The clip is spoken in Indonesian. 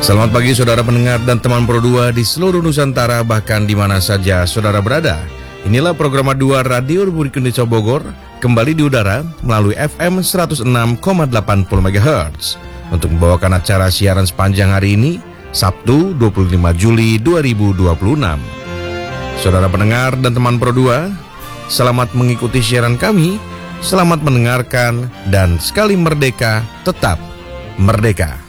Selamat pagi saudara pendengar dan teman Pro 2 di seluruh Nusantara, bahkan di mana saja saudara berada. Inilah program 2 Radio Republik Indonesia Bogor, kembali di udara melalui FM 106,80 MHz untuk membawakan acara siaran sepanjang hari ini, Sabtu 25 Juli 2026. Saudara pendengar dan teman Pro 2, selamat mengikuti siaran kami, selamat mendengarkan, dan sekali merdeka, tetap merdeka.